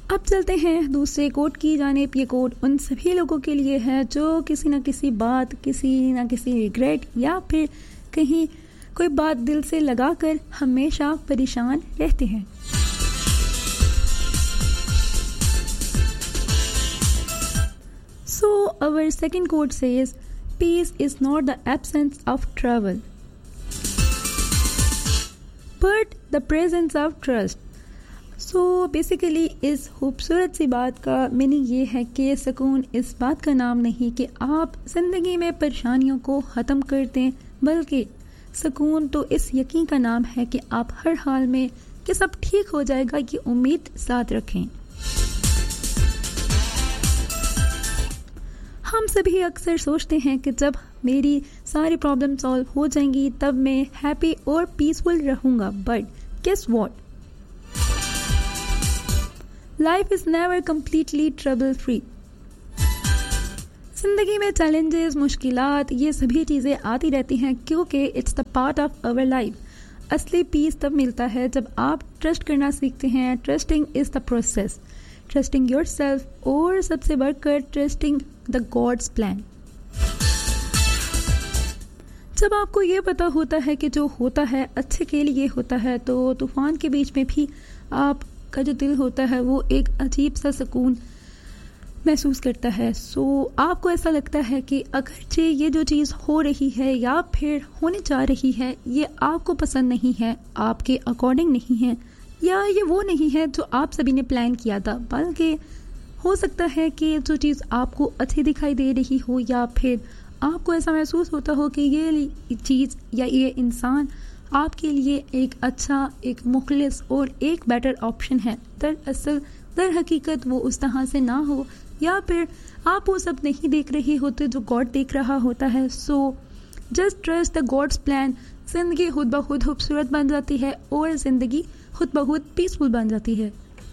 अब चलते हैं दूसरे कोट की जानिब। ये कोट उन सभी लोगों के लिए है जो किसी न किसी बात, किसी न किसी रिग्रेट या फिर कहीं कोई बात दिल से लगाकर हमेशा परेशान रहते हैं। So our second quote says, peace is not the absence of trouble, but the presence of trust. So basically इस खूबसूरत सी बात का मीनिंग ये है कि सुकून इस बात का नाम नहीं कि आप ज़िंदगी में परेशानियों को ख़त्म कर दें, बल्कि सुकून तो इस यकीन का नाम है कि आप हर हाल में कि सब ठीक हो जाएगा की उम्मीद साथ रखें। हम सभी अक्सर सोचते हैं कि जब मेरी सारी प्रॉब्लम सॉल्व हो जाएंगी तब मैं हैप्पी और पीसफुल रहूंगा, but guess what, life is never completely trouble free. जिंदगी में चैलेंजेस, मुश्किलात, ये सभी चीज़ें आती रहती हैं क्योंकि it's the part of our life. असली पीस तब मिलता है जब आप ट्रस्ट करना सीखते हैं। Trusting is the process, trusting yourself, और सबसे बढ़कर ट्रस्टिंग द गॉड्स प्लान। जब आपको ये पता होता है कि जो होता है अच्छे के लिए होता है, तो तूफान के बीच में भी आपका जो दिल होता है वो एक अजीब सा सुकून महसूस करता है। सो आपको ऐसा लगता है कि अगरचे ये जो चीज़ हो रही है या फिर होने जा रही है ये आपको पसंद नहीं है, आपके अकॉर्डिंग नहीं है, या ये वो नहीं है जो आप सभी ने प्लान किया था, बल्कि हो सकता है कि जो चीज़ आपको अच्छी दिखाई दे रही हो या फिर आपको ऐसा महसूस होता हो कि ये चीज़ या ये इंसान आपके लिए एक अच्छा, एक मुखलिस और एक बेटर ऑप्शन है। दरअसल दर हकीकत वो उस तरह से ना हो, या फिर आप वो सब नहीं देख रहे होते जो गॉड देख रहा होता है। So just trust the gods plan. जिंदगी खुद ब खुद खूबसूरत बन जाती है और जिंदगी खुद ब खुद पीसफुल बन जाती है।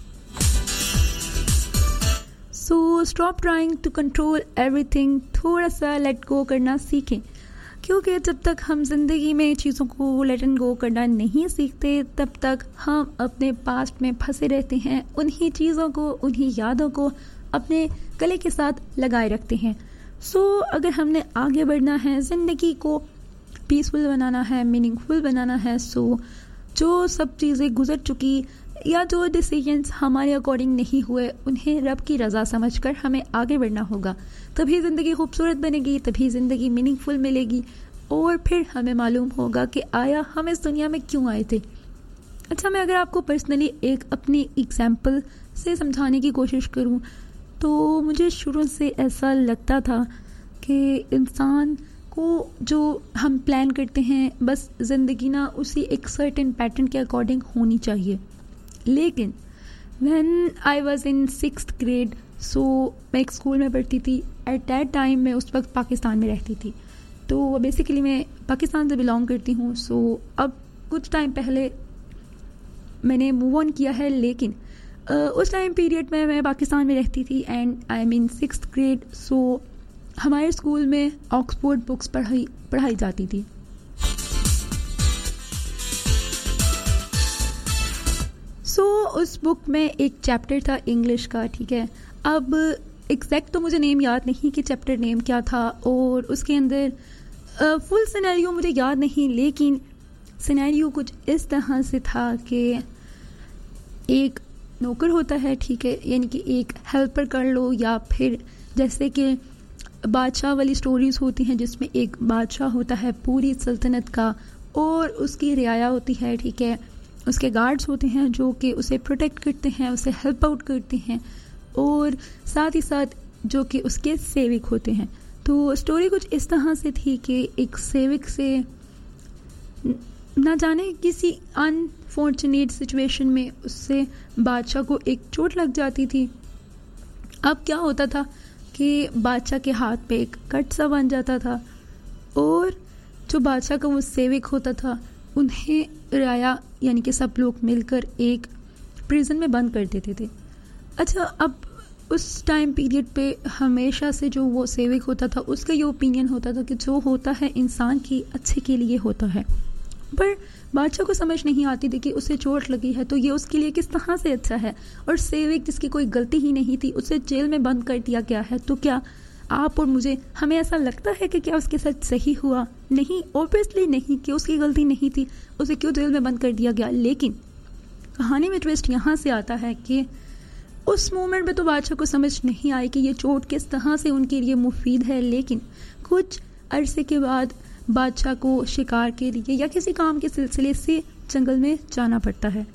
So stop trying to control everything. थोड़ा सा लेट गो करना सीखें, क्योंकि जब तक हम जिंदगी में चीज़ों को लेट एंड गो करना नहीं सीखते तब तक हम अपने पास्ट में फंसे रहते हैं, उन्हीं चीज़ों को, उन्हीं यादों को अपने गले के साथ लगाए रखते हैं। सो अगर हमने आगे बढ़ना है, ज़िंदगी को पीसफुल बनाना है, मीनिंगफुल बनाना है, सो जो सब चीज़ें गुजर चुकी या जो डिसीजंस हमारे अकॉर्डिंग नहीं हुए उन्हें रब की रज़ा समझकर हमें आगे बढ़ना होगा। तभी ज़िंदगी खूबसूरत बनेगी, तभी ज़िंदगी मीनिंगफुल मिलेगी, और फिर हमें मालूम होगा कि आया हम इस दुनिया में क्यों आए थे। अच्छा, मैं अगर आपको पर्सनली एक अपनी एग्जाम्पल से समझाने की कोशिश करूं तो मुझे शुरू से ऐसा लगता था कि इंसान को जो हम प्लान करते हैं बस ज़िंदगी ना उसी एक सर्टेन पैटर्न के अकॉर्डिंग होनी चाहिए। लेकिन when I was in 6th grade, सो मैं एक स्कूल में पढ़ती थी। एट दैट टाइम मैं उस वक्त पाकिस्तान में रहती थी, तो बेसिकली मैं पाकिस्तान से बिलोंग करती हूँ। सो अब कुछ टाइम पहले मैंने मूव ऑन किया है, लेकिन उस टाइम पीरियड में मैं पाकिस्तान में रहती थी and I am in 6th grade। सो हमारे स्कूल में ऑक्सफोर्ड बुक्स पढ़ाई जाती थी। सो उस बुक में एक चैप्टर था इंग्लिश का, ठीक है। अब एग्जैक्ट तो मुझे नेम याद नहीं कि चैप्टर नेम क्या था, और उसके अंदर फुल सिनेरियो मुझे याद नहीं, लेकिन सिनेरियो कुछ इस तरह से था कि एक नौकर होता है, ठीक है, यानी कि एक हेल्पर कर लो, या फिर जैसे कि बादशाह वाली स्टोरीज होती हैं जिसमें एक बादशाह होता है पूरी सल्तनत का और उसकी रियाया होती है, ठीक है, उसके गार्ड्स होते हैं जो कि उसे प्रोटेक्ट करते हैं, उसे हेल्प आउट करते हैं, और साथ ही साथ जो कि उसके सेविक होते हैं। तो स्टोरी कुछ इस तरह से थी कि एक सेविक से ना जाने किसी अनफॉर्चुनेट सिचुएशन में उससे बादशाह को एक चोट लग जाती थी। अब क्या होता था कि बादशाह के हाथ पे एक कट सा बन जाता था, और जो बादशाह का वो सेविक होता था उन्हें रियाया यानी कि सब लोग मिलकर एक प्रिजन में बंद कर देते थे। अच्छा, अब उस टाइम पीरियड पे हमेशा से जो वो सेविक होता था उसका ये ओपिनियन होता था कि जो होता है इंसान की अच्छे के लिए होता है, पर बादशाह को समझ नहीं आती थी कि उसे चोट लगी है तो ये उसके लिए किस तरह से अच्छा है, और सेविक जिसकी कोई गलती ही नहीं थी उसे जेल में बंद कर दिया गया है। तो क्या आप और मुझे हमें ऐसा लगता है कि क्या उसके साथ सही हुआ? नहीं, ऑब्वियसली नहीं, कि उसकी गलती नहीं थी, उसे क्यों जेल में बंद कर दिया गया। लेकिन कहानी में ट्विस्ट यहाँ से आता है कि उस मोमेंट में तो बादशाह को समझ नहीं आई कि ये चोट किस तरह से उनके लिए मुफीद है, लेकिन कुछ अरसे के बाद बादशाह को शिकार के लिए या किसी काम के सिलसिले से जंगल में जाना पड़ता है।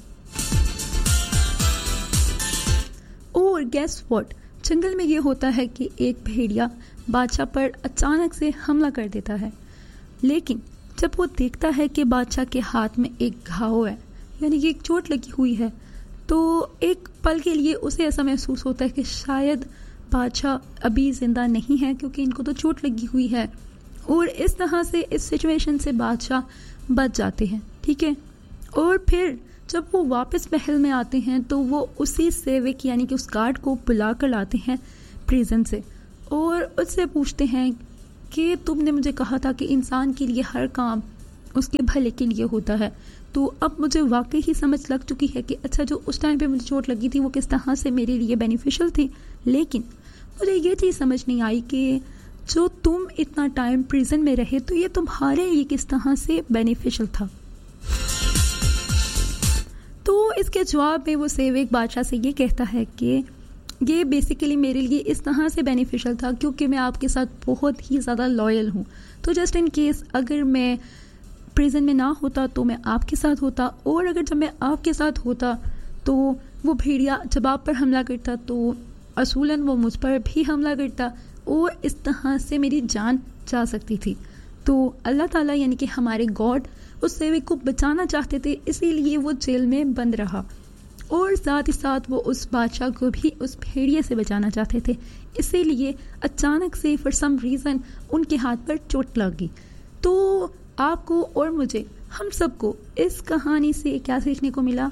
और गेस व्हाट, जंगल में ये होता है कि एक भेड़िया बादशाह पर अचानक से हमला कर देता है। लेकिन जब वो देखता है कि बादशाह के हाथ में एक घाव है, यानी कि एक चोट लगी हुई है, तो एक पल के लिए उसे ऐसा महसूस होता है कि शायद बादशाह अभी जिंदा नहीं है, क्योंकि इनको तो चोट लगी हुई है। और इस तरह से इस सिचुएशन से बादशाह बच जाते हैं, ठीक है। और फिर जब वो वापस महल में आते हैं तो वो उसी सेवक यानी कि उस गार्ड को बुला कर लाते हैं प्रिजन से, और उससे पूछते हैं कि तुमने मुझे कहा था कि इंसान के लिए हर काम उसके भले के लिए होता है। तो अब मुझे वाकई ही समझ लग चुकी है कि अच्छा, जो उस टाइम पे मुझे चोट लगी थी वो किस तरह से मेरे लिए बेनिफिशियल थी। लेकिन मुझे ये चीज़ समझ नहीं आई कि जो तुम इतना टाइम प्रिजन में रहे तो ये तुम्हारे लिए किस तरह से बेनिफिशियल था। तो इसके जवाब में वो सेवक बादशाह से ये कहता है कि ये बेसिकली मेरे लिए इस तरह से बेनिफिशियल था क्योंकि मैं आपके साथ बहुत ही ज़्यादा लॉयल हूँ। तो जस्ट इन केस अगर मैं प्रिजन में ना होता तो मैं आपके साथ होता, और अगर जब मैं आपके साथ होता तो वो भेड़िया जब आप पर हमला करता तो असूलन वो मुझ पर भी हमला करता, और इस तरह से मेरी जान जा सकती थी। तो अल्लाह ताला यानी कि हमारे गॉड उस सेवक को बचाना चाहते थे, इसीलिए वो जेल में बंद रहा, और साथ ही साथ वो उस बादशाह को भी उस भेड़िए से बचाना चाहते थे। इसीलिए अचानक से फॉर सम रीज़न उनके हाथ पर चोट लग गई। तो आपको और मुझे, हम सबको इस कहानी से क्या सीखने को मिला?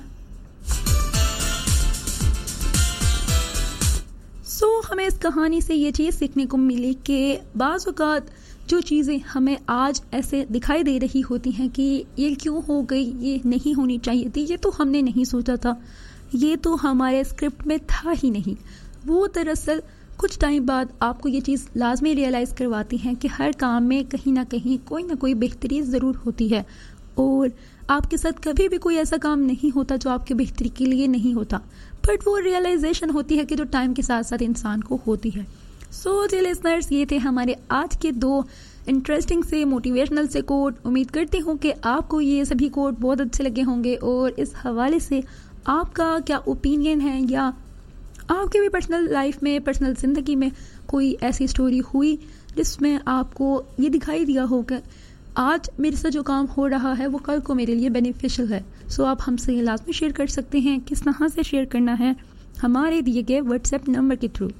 हमें इस कहानी से ये चीज़ सीखने को मिली कि बाज़ औक़ात जो चीज़ें हमें आज ऐसे दिखाई दे रही होती हैं कि ये क्यों हो गई, ये नहीं होनी चाहिए थी, ये तो हमने नहीं सोचा था, ये तो हमारे स्क्रिप्ट में था ही नहीं, वो दरअसल कुछ टाइम बाद आपको ये चीज़ लाजमी रियलाइज़ करवाती हैं कि हर काम में कहीं ना कहीं कोई ना कोई बेहतरी ज़रूर होती है, और आपके साथ कभी भी कोई ऐसा काम नहीं होता जो आपके बेहतरी के लिए नहीं होता, बट वो रियलाइजेशन होती है कि जो टाइम के साथ साथ इंसान को होती है। सो जी लिसनर्स, ये थे हमारे आज के 2 इंटरेस्टिंग से मोटिवेशनल से कोट। उम्मीद करती हूँ कि आपको ये सभी कोट बहुत अच्छे लगे होंगे, और इस हवाले से आपका क्या ओपिनियन है, या आपके भी पर्सनल लाइफ में, पर्सनल ज़िंदगी में कोई ऐसी स्टोरी हुई जिसमें आपको ये दिखाई दिया हो कि आज मेरे साथ जो काम हो रहा है वो कल को मेरे लिए बेनिफिशियल है। सो आप हमसे ये लाजमी शेयर कर सकते हैं। किस तरह से शेयर करना है? हमारे दिए गए व्हाट्सएप नंबर के थ्रू।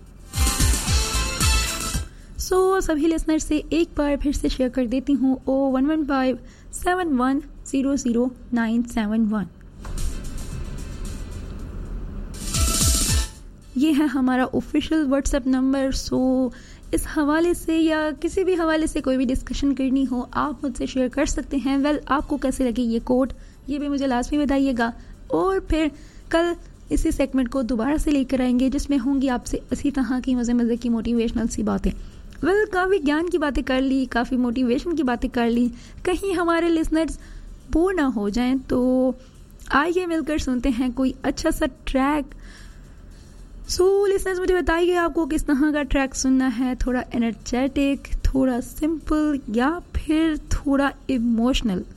सो सभी लिसनर से एक बार फिर से शेयर कर देती हूँ 011571000971। ये है हमारा ऑफिशियल व्हाट्सएप नंबर। सो इस हवाले से या किसी भी हवाले से कोई भी डिस्कशन करनी हो आप मुझसे शेयर कर सकते हैं। वेल, आपको कैसे लगी ये कोट ये भी मुझे लाजमी बताइएगा, और फिर कल इसी सेगमेंट को दोबारा से लेकर आएंगे जिसमें होंगी आपसे इसी तरह की मज़े की मोटिवेशनल सी बातें। वेल, काफ़ी ज्ञान की बातें कर ली, काफ़ी मोटिवेशन की बातें कर ली, कहीं हमारे लिसनर्स बोर ना हो जाएं, तो आइए मिलकर सुनते हैं कोई अच्छा सा ट्रैक। सो लिसनर्स, मुझे बताइए आपको किस तरह का ट्रैक सुनना है, थोड़ा एनर्जेटिक, थोड़ा सिंपल, या फिर थोड़ा इमोशनल।